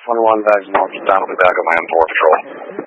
21 bags marked down at the back of my M4 patrol.